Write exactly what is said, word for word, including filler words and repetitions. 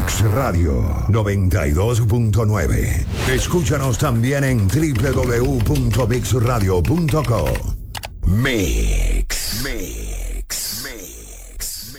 Mix Radio noventa y dos punto nueve. Escúchanos también en doble u doble u doble u punto mix radio punto co. Mix. Mix.